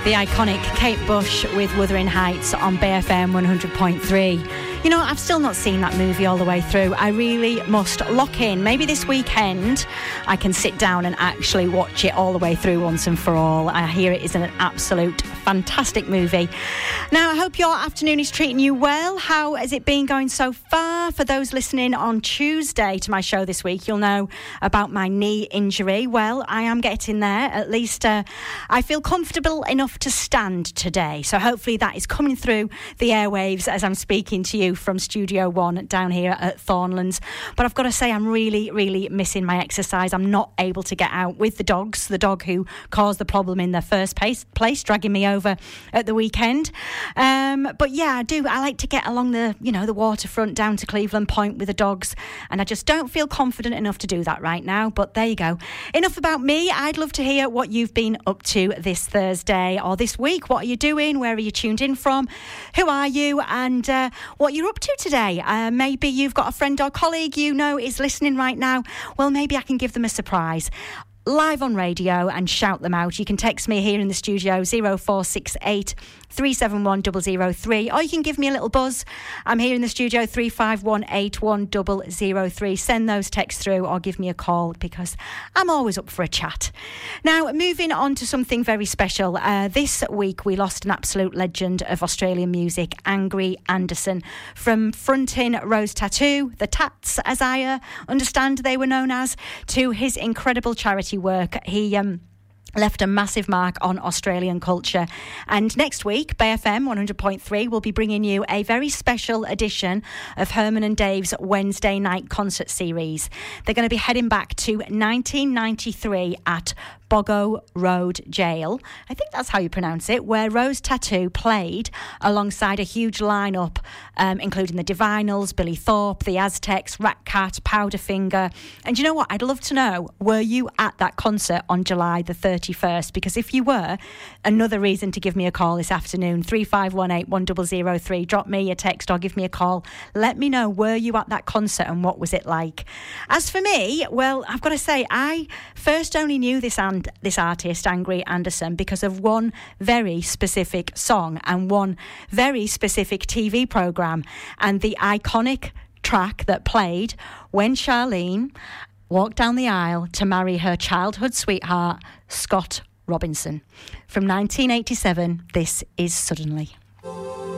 The iconic Kate Bush with Wuthering Heights on BFM 100.3. You know, I've still not seen that movie all the way through. I really must lock in. Maybe this weekend I can sit down and actually watch it all the way through once and for all. I hear it is an absolute fantastic movie. Now, I hope your afternoon is treating you well. How has it been going so far? For those listening on Tuesday to my show this week, you'll know about my knee injury. Well, I am getting there. At least I feel comfortable enough to stand today. So hopefully that is coming through the airwaves as I'm speaking to you from Studio One down here at Thornlands. But I've got to say, I'm really, really missing my exercise. I'm not able to get out with the dogs, the dog who caused the problem in the first place, dragging me over at the weekend. But yeah, I like to get along the waterfront down to Cleveland Point with the dogs, and I just don't feel confident enough to do that right now. But there you go. Enough about me. I'd love to hear what you've been up to this Thursday or this week. What are you doing? Where are you tuned in from? Who are you? And what you're up to today. Maybe you've got a friend or colleague you know is listening right now. Well, maybe I can give them a surprise. Live on radio and shout them out. You can text me here in the studio 0468 371 003, or you can give me a little buzz. I'm here in the studio 3518 1003. Send those texts through or give me a call because I'm always up for a chat. Now, moving on to something very special. This week we lost an absolute legend of Australian music, Angry Anderson, from fronting Rose Tattoo, the Tats as I understand they were known as, to his incredible charity work. He left a massive mark on Australian culture. And next week, BFM 100.3 will be bringing you a very special edition of Herman and Dave's Wednesday night concert series. They're going to be heading back to 1993 at Boggo Road Jail, I think that's how you pronounce it, where Rose Tattoo played alongside a huge lineup, including the Divinals, Billy Thorpe, the Aztecs, Rat Cat, Powderfinger. And you know what? I'd love to know, were you at that concert on July the 31st? Because if you were, another reason to give me a call this afternoon, 3518 1003. Drop me a text or give me a call. Let me know, were you at that concert and what was it like? As for me, well, I've got to say, I first only knew this artist, Angry Anderson, because of one very specific song and one very specific TV programme, and the iconic track that played when Charlene walked down the aisle to marry her childhood sweetheart, Scott Robinson. From 1987, this is Suddenly.